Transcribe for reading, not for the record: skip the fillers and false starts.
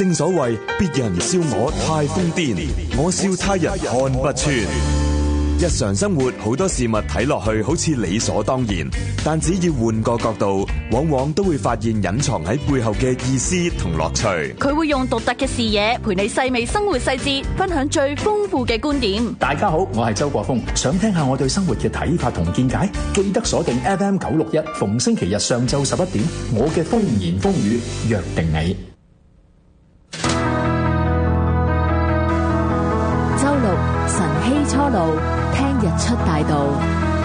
正所謂別人笑我太瘋癲，我笑他人看不穿。日常生活好多事物睇落去好似理所當然，但只要換個角度，往往都會發現隱藏喺背後嘅意思同樂趣。 佢會用獨特嘅視野陪你細味生活細節，分享最豐富嘅觀點。 大家好，我係周國峰，想聽下我對生活嘅睇法同見解，記得鎖定 FM961，逢星期日上晝11點，我嘅風言風語約定你。 周六晨曦初露，聽日出大道。